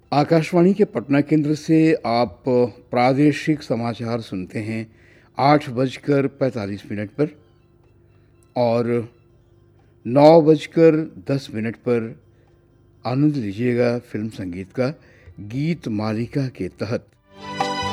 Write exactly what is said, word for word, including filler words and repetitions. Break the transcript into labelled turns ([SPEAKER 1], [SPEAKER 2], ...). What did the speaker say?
[SPEAKER 1] आकाशवाणी के पटना केंद्र से आप प्रादेशिक समाचार सुनते हैं आठ बजकर पैंतालीस मिनट पर और नौ बजकर दस मिनट पर आनंद लीजिएगा फिल्म संगीत का गीत मालिका के तहत।